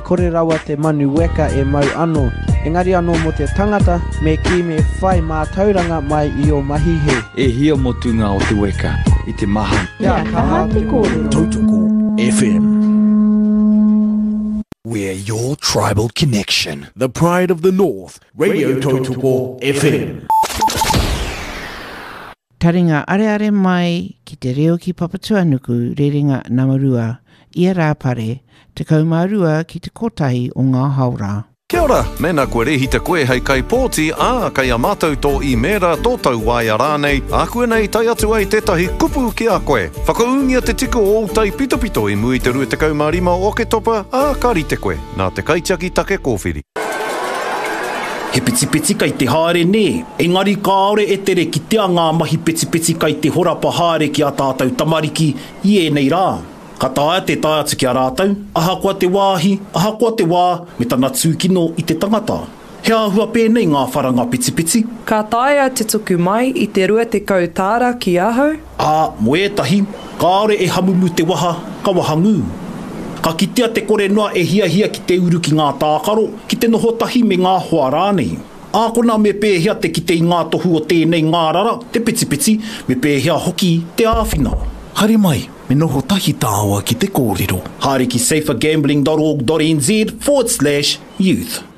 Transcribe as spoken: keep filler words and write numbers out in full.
kore rawa te manu weka e mau ano. Engari anō mo te tangata me ki me whai mā tauranga mai i o mahi he. E hia motunga o te weka i te maha. Ia kaha te kōrero. Tautoko F M. We're your tribal connection. The pride of the North. Radio Tautoko F M. Taringa are are mai ki te reo ki Papatuanuku rerenga Namarua ia rāpare te kaumarua ki te kotahi o ngā haura. Kia ora, mena koe rehita koe hei kai pōti, ā, kai a mātou tō i mera tō tau waia rānei, a koe nei tai atu ai tētahi kupu ki a koe. Whakaungia te tiku o tai pito pito i mui te rua te kaumarima o ke topa, ā, kari te koe, nā te kaitiaki take kōwhiri. He piti piti kai te haere ne, engari kāore e tere ki te ngā mahi piti piti kai te horapa haere ki a tātou tamariki i e nei rā. Ka tāia te tai atu ki a rātou, aha kua te wāhi, aha kua te wā, me tana tūkino i te tangata. He āhua pēnei ngā wharanga piti piti. Ka tāia te tuku mai i te rua te kautāra ki ahau. Ā, mo etahi, kāore e hamumu te waha, ka wahangu. Ka kitea te kore noa e hia hia ki te uru ki ngā tākaro, ki te noho tahi me ngā hoa rānei. Ākona me pēhea te ki te i ngā tohu o tēnei ngā rara, te piti piti, me pēhea hoki te āwhina. Haere mai, me noho tahi tāua ki te kōrero. Haere ki safergambling dot org dot n z forward slash youth.